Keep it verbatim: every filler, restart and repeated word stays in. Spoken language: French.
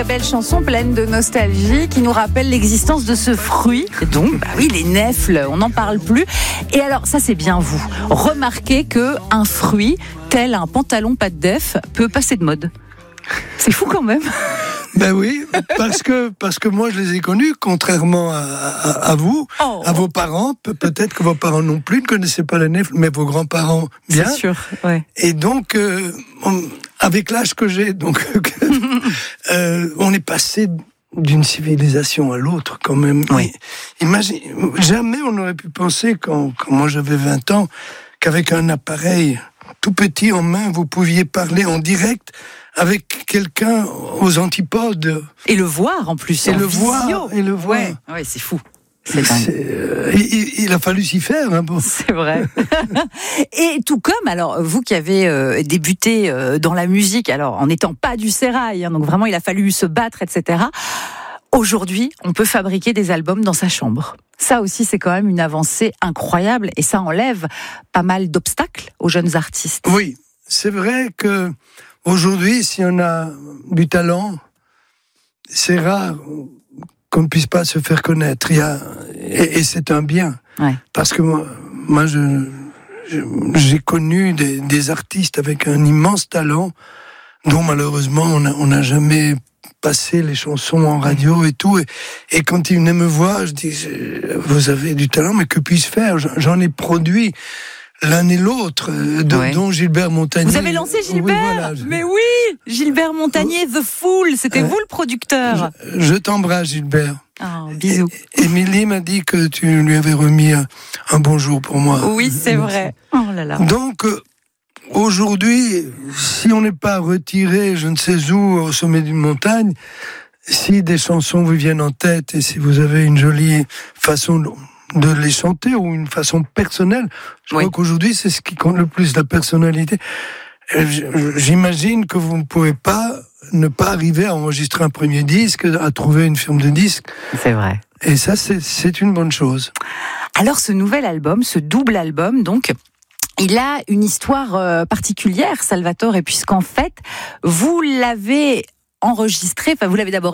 très belle chanson pleine de nostalgie qui nous rappelle l'existence de ce fruit. Et donc, bah oui, les nèfles, on n'en parle plus. Et alors, ça c'est bien vous. Remarquez qu'un fruit, tel un pantalon pas de def, peut passer de mode. C'est fou quand même. Ben oui, parce que, parce que moi je les ai connus, contrairement à, à, à vous, oh. à vos parents. Pe- peut-être que vos parents non plus ne connaissaient pas la nèfle, mais vos grands-parents bien. C'est sûr, ouais. Et donc, euh, on, avec l'âge que j'ai, donc, euh, on est passé d'une civilisation à l'autre quand même. Oui. Imagine, jamais on n'aurait pu penser, quand, quand moi j'avais vingt ans, qu'avec un appareil tout petit en main, vous pouviez parler en direct avec quelqu'un aux antipodes. Et le voir en plus. Et en le visio. voir. Et le voir. Ouais, ouais, c'est fou. C'est C'est, euh, il, il a fallu s'y faire. Hein, bon. C'est vrai. Et tout comme, alors, vous qui avez euh, débuté euh, dans la musique, alors en n'étant pas du sérail, hein, donc vraiment il a fallu se battre, et cetera. Aujourd'hui, on peut fabriquer des albums dans sa chambre. Ça aussi, c'est quand même une avancée incroyable et ça enlève pas mal d'obstacles aux jeunes artistes. Oui, c'est vrai que aujourd'hui, si on a du talent, c'est rare qu'on ne puisse pas se faire connaître. Il y a, et, et c'est un bien. Ouais. Parce que moi, moi je, je, j'ai connu des, des artistes avec un immense talent, dont malheureusement on n'a on n'a jamais passé les chansons en radio et tout. Et, et quand ils venaient me voir, je dis, vous avez du talent, mais que puis-je faire ? J'en ai produit l'un et l'autre, de, ouais. dont Gilbert Montagnier. Vous avez lancé Gilbert ? Oui, voilà, je... Mais oui, Gilbert Montagnier, The Fool, c'était euh, vous le producteur. Je, je t'embrasse, Gilbert. Oh, bisous. Et, Émilie m'a dit que tu lui avais remis un, un bonjour pour moi. Oui, c'est Merci. Vrai. Oh là là. Donc, euh, aujourd'hui, si on n'est pas retiré, je ne sais où, au sommet d'une montagne, si des chansons vous viennent en tête et si vous avez une jolie façon de... de les chanter ou une façon personnelle. Je oui. crois qu'aujourd'hui, c'est ce qui compte le plus, la personnalité. J'imagine que vous ne pouvez pas ne pas arriver à enregistrer un premier disque, à trouver une firme de disques. C'est vrai. Et ça, c'est, c'est une bonne chose. Alors, ce nouvel album, ce double album, donc, il a une histoire euh, particulière, Salvatore, et puisqu'en fait, vous l'avez enregistré, enfin, vous l'avez d'abord